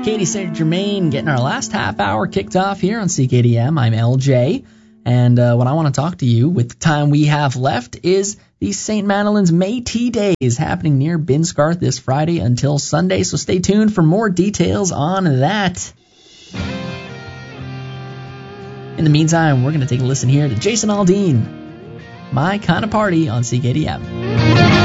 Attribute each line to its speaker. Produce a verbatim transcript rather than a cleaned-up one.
Speaker 1: Katie Saint Germain getting our last half hour kicked off here on C K D M. I'm L J, and uh, what I want to talk to you with the time we have left is the Saint Madeline's Métis Days happening near Binscarth this Friday until Sunday, so stay tuned for more details on that. In the meantime, we're going to take a listen here to Jason Aldean, My Kind of Party on C K D M.